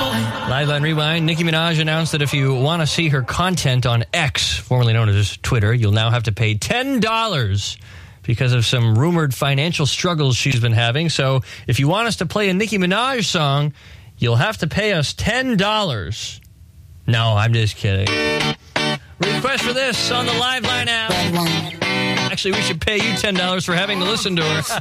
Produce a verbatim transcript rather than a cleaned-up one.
Live on Rewind, Nicki Minaj announced that if you want to see her content on X, formerly known as Twitter, you'll now have to pay ten dollars because of some rumored financial struggles she's been having. So if you want us to play a Nicki Minaj song, you'll have to pay us ten dollars. No, I'm just kidding. Request for this on the Live Line app. Actually, we should pay you ten dollars for having to listen to her.